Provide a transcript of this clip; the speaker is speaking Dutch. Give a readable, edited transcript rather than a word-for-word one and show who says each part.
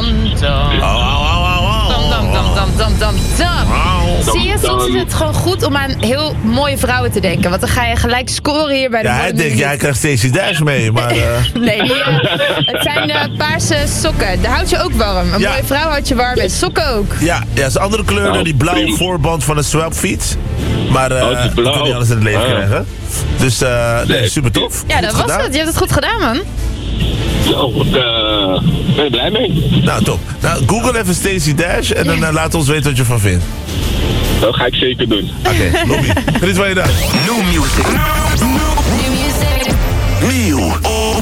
Speaker 1: Zie je, soms is het gewoon goed om aan heel mooie vrouwen te denken. Want dan ga je gelijk scoren hier bij de
Speaker 2: hij denkt, jij krijgt Stacey Dash mee, maar...
Speaker 1: Nee, het zijn paarse sokken. Daar houdt je ook warm. Een mooie vrouw houdt je warm en sokken ook.
Speaker 2: Ja, het is een andere kleur dan die blauwe voorband van een swapfiets. Maar we kunnen niet alles in het leven krijgen. Dus super tof.
Speaker 1: Ja, dat was het. Je hebt het goed gedaan, man.
Speaker 3: Zo, ik ben er blij mee.
Speaker 2: Nou, top. Nou, Google even Stacey Dash en dan laat ons weten wat je ervan vindt.
Speaker 3: Dat ga ik zeker doen.
Speaker 2: Oké, lobby. Geniet van je dag.
Speaker 4: New music.